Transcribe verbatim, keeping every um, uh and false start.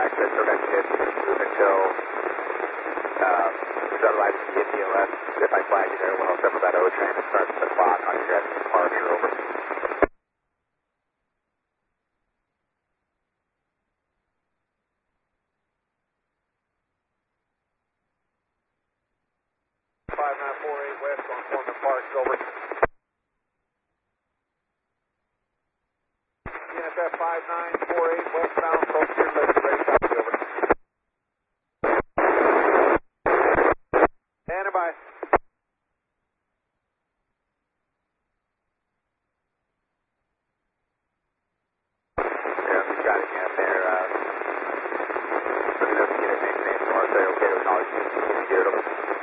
access direct hit, move until uh, sunrise to the T L S. If I flag you there, we'll help up that O train and start the clock on your departure, over. five nine four eight west on Foreman Park, over. E N S F five nine